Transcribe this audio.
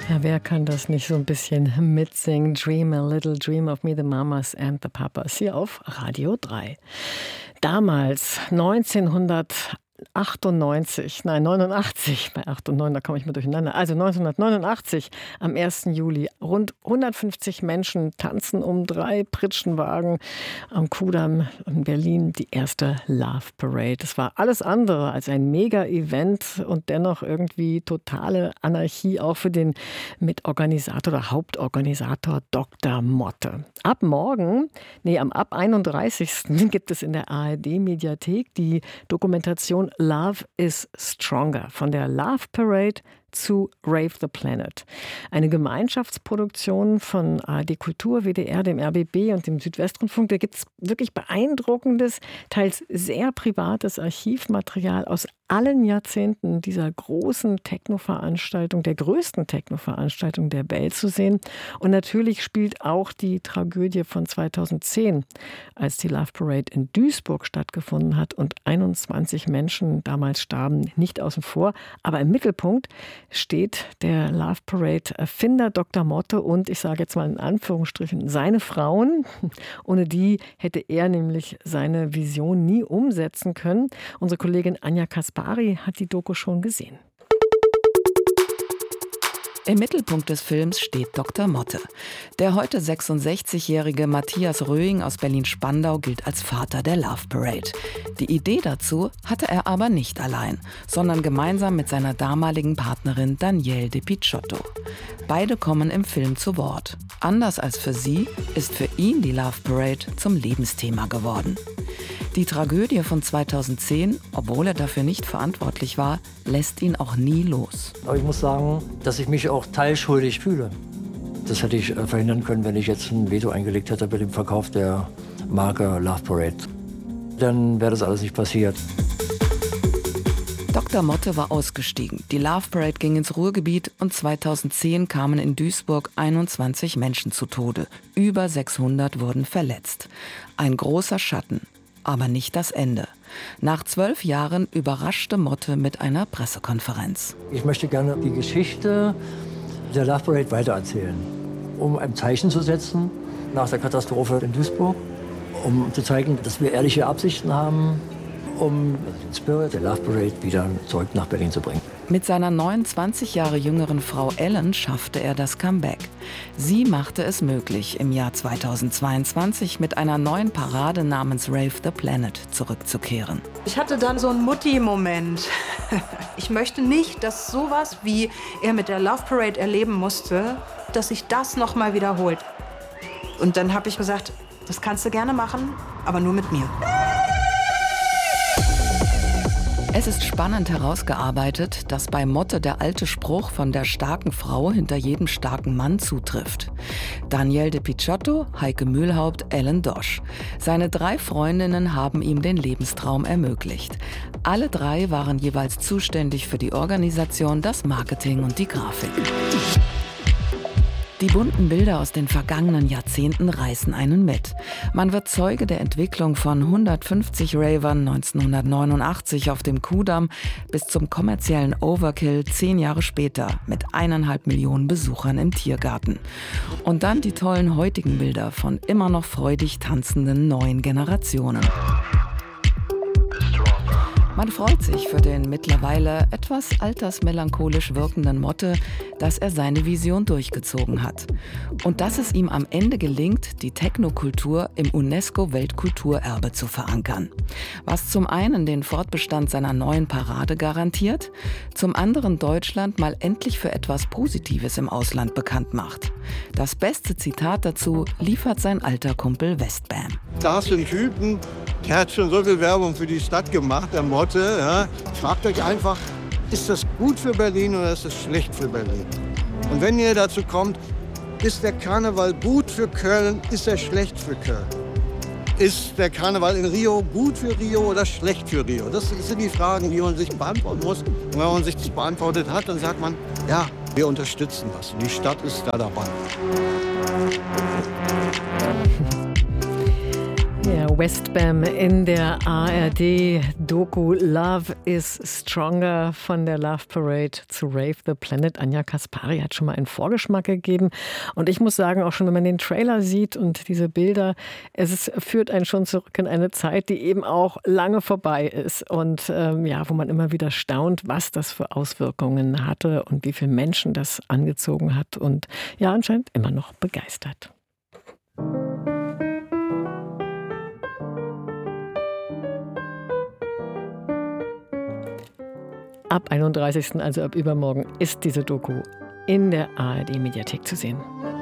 Ja, wer kann das nicht so ein bisschen mitsingen? Dream a little dream of me, the Mamas and the Papas, hier auf Radio 3. Damals, 89, bei 8 und 9, da komme ich mal durcheinander. Also 1989, am 1. Juli, rund 150 Menschen tanzen um 3 Pritschenwagen am Kudamm in Berlin, die erste Love Parade. Das war alles andere als ein Mega-Event und dennoch irgendwie totale Anarchie, auch für den Mitorganisator oder Hauptorganisator Dr. Motte. Ab 31. gibt es in der ARD-Mediathek die Dokumentation Love is Stronger, von der Love Parade zu Rave the Planet. Eine Gemeinschaftsproduktion von ARD Kultur, WDR, dem RBB und dem Südwestrundfunk. Da gibt es wirklich beeindruckendes, teils sehr privates Archivmaterial aus allen Jahrzehnten dieser großen Techno-Veranstaltung, der größten Techno-Veranstaltung der Welt zu sehen. Und natürlich spielt auch die Tragödie von 2010, als die Love Parade in Duisburg stattgefunden hat und 21 Menschen damals starben, nicht außen vor. Aber im Mittelpunkt steht der Love Parade Erfinder Dr. Motte und, ich sage jetzt mal in Anführungsstrichen, seine Frauen. Ohne die hätte er nämlich seine Vision nie umsetzen können. Unsere Kollegin Anja Kaspari hat die Doku schon gesehen. Im Mittelpunkt des Films steht Dr. Motte. Der heute 66-jährige Matthias Röing aus Berlin-Spandau gilt als Vater der Love Parade. Die Idee dazu hatte er aber nicht allein, sondern gemeinsam mit seiner damaligen Partnerin Danielle de Picciotto. Beide kommen im Film zu Wort. Anders als für sie ist für ihn die Love Parade zum Lebensthema geworden. Die Tragödie von 2010, obwohl er dafür nicht verantwortlich war, lässt ihn auch nie los. Aber ich muss sagen, dass ich mich auch teilschuldig fühle. Das hätte ich verhindern können, wenn ich jetzt ein Veto eingelegt hätte bei dem Verkauf der Marke Love Parade. Dann wäre das alles nicht passiert. Dr. Motte war ausgestiegen. Die Love Parade ging ins Ruhrgebiet und 2010 kamen in Duisburg 21 Menschen zu Tode. Über 600 wurden verletzt. Ein großer Schatten. Aber nicht das Ende. Nach 12 Jahren überraschte Motte mit einer Pressekonferenz. Ich möchte gerne die Geschichte der Love Parade weitererzählen, um ein Zeichen zu setzen nach der Katastrophe in Duisburg, um zu zeigen, dass wir ehrliche Absichten haben, um den Spirit der Love Parade wieder zurück nach Berlin zu bringen. Mit seiner 29 Jahre jüngeren Frau Ellen schaffte er das Comeback. Sie machte es möglich, im Jahr 2022 mit einer neuen Parade namens Rave the Planet zurückzukehren. Ich hatte dann so einen Mutti-Moment. Ich möchte nicht, dass sowas, wie er mit der Love Parade erleben musste, dass sich das nochmal wiederholt. Und dann habe ich gesagt, das kannst du gerne machen, aber nur mit mir. Es ist spannend herausgearbeitet, dass bei Motte der alte Spruch von der starken Frau hinter jedem starken Mann zutrifft. Danielle de Picciotto, Heike Mühlhaupt, Ellen Dosch. Seine 3 Freundinnen haben ihm den Lebenstraum ermöglicht. Alle 3 waren jeweils zuständig für die Organisation, das Marketing und die Grafik. Die bunten Bilder aus den vergangenen Jahrzehnten reißen einen mit. Man wird Zeuge der Entwicklung von 150 Ravern 1989 auf dem Kudamm bis zum kommerziellen Overkill 10 Jahre später mit 1,5 Millionen Besuchern im Tiergarten. Und dann die tollen heutigen Bilder von immer noch freudig tanzenden neuen Generationen. Man freut sich für den mittlerweile etwas altersmelancholisch wirkenden Motte, dass er seine Vision durchgezogen hat. Und dass es ihm am Ende gelingt, die Technokultur im UNESCO-Weltkulturerbe zu verankern. Was zum einen den Fortbestand seiner neuen Parade garantiert, zum anderen Deutschland mal endlich für etwas Positives im Ausland bekannt macht. Das beste Zitat dazu liefert sein alter Kumpel Westbam. Da hast du einen Typen, der hat schon so viel Werbung für die Stadt gemacht, der Motte. Ja. Fragt euch einfach, ist das gut für Berlin oder ist das schlecht für Berlin? Und wenn ihr dazu kommt, ist der Karneval gut für Köln, ist er schlecht für Köln? Ist der Karneval in Rio gut für Rio oder schlecht für Rio? Das sind die Fragen, die man sich beantworten muss. Und wenn man sich das beantwortet hat, dann sagt man, ja, wir unterstützen das. Die Stadt ist da dabei. Ja, Westbam in der ARD-Doku Love is Stronger von der Love Parade zu Rave the Planet. Anja Kaspari hat schon mal einen Vorgeschmack gegeben. Und ich muss sagen, auch schon wenn man den Trailer sieht und diese Bilder, es führt einen schon zurück in eine Zeit, die eben auch lange vorbei ist. Und ja, wo man immer wieder staunt, was das für Auswirkungen hatte und wie viele Menschen das angezogen hat. Und ja, anscheinend immer noch begeistert. Ab 31., also ab übermorgen, ist diese Doku in der ARD-Mediathek zu sehen.